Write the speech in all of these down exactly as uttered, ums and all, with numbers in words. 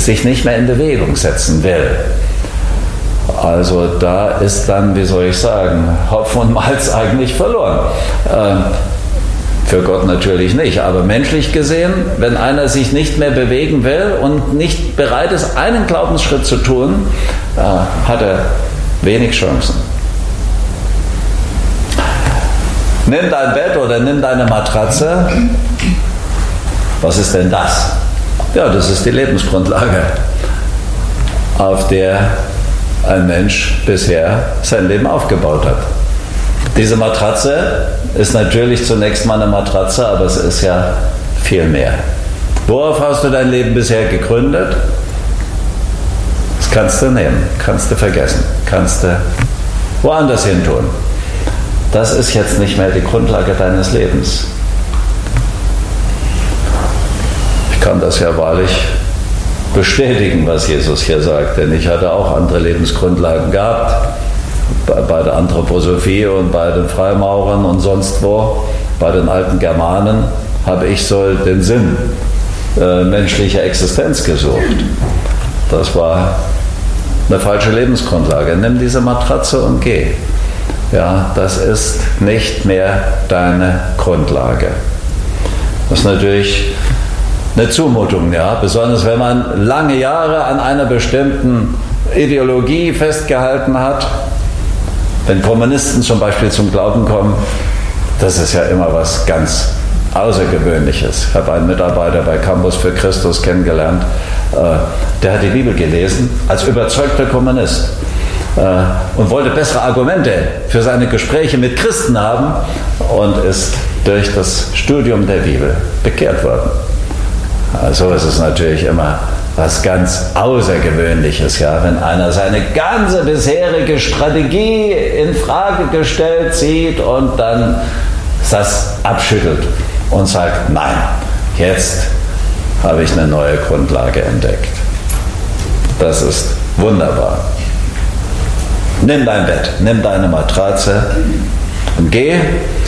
sich nicht mehr in Bewegung setzen will. Also da ist dann, wie soll ich sagen, Hopfen und Malz eigentlich verloren. Ähm, für Gott natürlich nicht, aber menschlich gesehen, wenn einer sich nicht mehr bewegen will und nicht bereit ist, einen Glaubensschritt zu tun, äh, hat er wenig Chancen. Nimm dein Bett oder nimm deine Matratze. Was ist denn das? Ja, das ist die Lebensgrundlage, auf der ein Mensch bisher sein Leben aufgebaut hat. Diese Matratze ist natürlich zunächst mal eine Matratze, aber es ist ja viel mehr. Worauf hast du dein Leben bisher gegründet? Das kannst du nehmen, kannst du vergessen, kannst du woanders hin tun. Das ist jetzt nicht mehr die Grundlage deines Lebens. Ich kann das ja wahrlich bestätigen, was Jesus hier sagt, denn ich hatte auch andere Lebensgrundlagen gehabt, bei, bei der Anthroposophie und bei den Freimaurern und sonst wo, bei den alten Germanen habe ich so den Sinn äh, menschlicher Existenz gesucht. Das war eine falsche Lebensgrundlage. Nimm diese Matratze und geh. Ja, das ist nicht mehr deine Grundlage. Das ist natürlich eine Zumutung, ja, besonders wenn man lange Jahre an einer bestimmten Ideologie festgehalten hat. Wenn Kommunisten zum Beispiel zum Glauben kommen, das ist ja immer was ganz Außergewöhnliches. Ich habe einen Mitarbeiter bei Campus für Christus kennengelernt, der hat die Bibel gelesen als überzeugter Kommunist und wollte bessere Argumente für seine Gespräche mit Christen haben und ist durch das Studium der Bibel bekehrt worden. Also es ist natürlich immer was ganz Außergewöhnliches, ja, wenn einer seine ganze bisherige Strategie in Frage gestellt sieht und dann das abschüttelt und sagt, nein, jetzt habe ich eine neue Grundlage entdeckt. Das ist wunderbar. Nimm dein Bett, nimm deine Matratze und geh.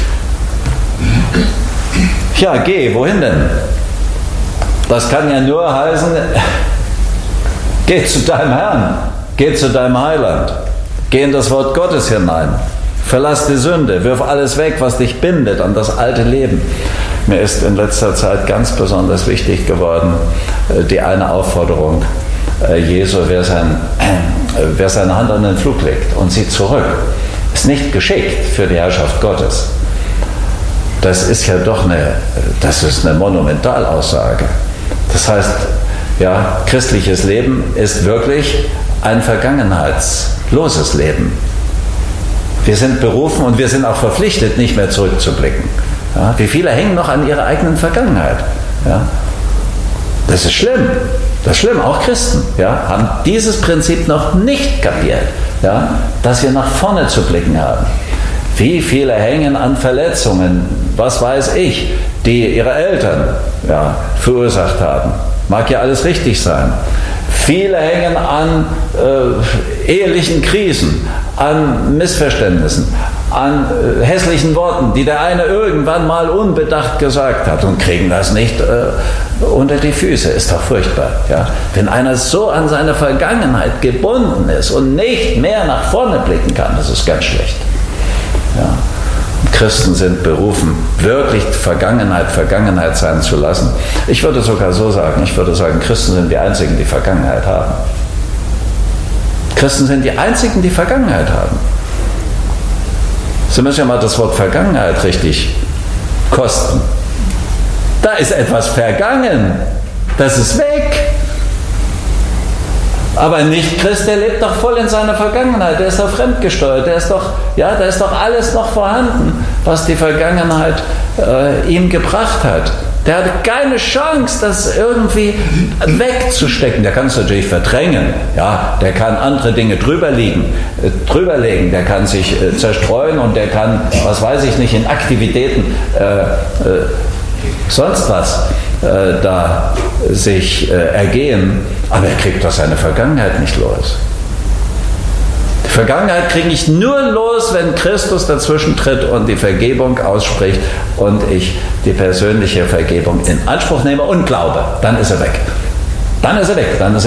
Ja, geh, wohin denn? Das kann ja nur heißen, geh zu deinem Herrn, geh zu deinem Heiland, geh in das Wort Gottes hinein, verlass die Sünde, wirf alles weg, was dich bindet an das alte Leben. Mir ist in letzter Zeit ganz besonders wichtig geworden, die eine Aufforderung Jesu, wer, sein, wer seine Hand an den Flug legt und sieht zurück, ist nicht geschickt für die Herrschaft Gottes. Das ist ja doch eine, das ist eine Monumentalaussage. Das heißt, ja, christliches Leben ist wirklich ein vergangenheitsloses Leben. Wir sind berufen und wir sind auch verpflichtet, nicht mehr zurückzublicken. Ja, wie viele hängen noch an ihrer eigenen Vergangenheit? Ja, das ist schlimm. Das ist schlimm. Auch Christen, ja, haben dieses Prinzip noch nicht kapiert, ja, dass wir nach vorne zu blicken haben. Wie viele hängen an Verletzungen, was weiß ich, die ihre Eltern ja, verursacht haben. Mag ja alles richtig sein. Viele hängen an äh, ehelichen Krisen, an Missverständnissen, an äh, hässlichen Worten, die der eine irgendwann mal unbedacht gesagt hat und kriegen das nicht äh, unter die Füße. Ist doch furchtbar. Ja? Wenn einer so an seine Vergangenheit gebunden ist und nicht mehr nach vorne blicken kann, das ist ganz schlecht. Ja. Christen sind berufen, wirklich Vergangenheit Vergangenheit sein zu lassen. Ich würde sogar so sagen, ich würde sagen, Christen sind die Einzigen, die Vergangenheit haben. Christen sind die Einzigen, die Vergangenheit haben. Sie müssen ja mal das Wort Vergangenheit richtig kosten. Da ist etwas vergangen, das ist weg. Aber ein Nicht-Christ, der lebt doch voll in seiner Vergangenheit, der ist doch fremdgesteuert, der ist doch, ja, da ist doch alles noch vorhanden, was die Vergangenheit äh, ihm gebracht hat. Der hat keine Chance, das irgendwie wegzustecken. Der kann es natürlich verdrängen, ja, der kann andere Dinge drüber liegen, äh, drüberlegen, der kann sich äh, zerstreuen und der kann, was weiß ich nicht, in Aktivitäten äh, äh, sonst was äh, da sich äh, ergehen, aber er kriegt doch seine Vergangenheit nicht los. Die Vergangenheit kriege ich nur los, wenn Christus dazwischen tritt und die Vergebung ausspricht und ich die persönliche Vergebung in Anspruch nehme und glaube. Dann ist er weg. Dann ist er weg. Dann ist er